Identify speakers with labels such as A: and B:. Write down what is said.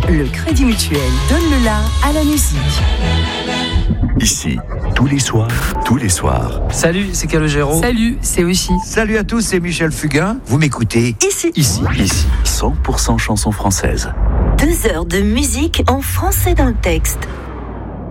A: Le Crédit Mutuel donne le la à la musique.
B: Ici, tous les soirs.
C: Salut, c'est Calogero.
A: Salut, c'est aussi.
D: Salut à tous, c'est Michel Fugain. Vous m'écoutez
A: Ici.
B: 100% chansons françaises.
E: 2 heures de musique en français dans le texte.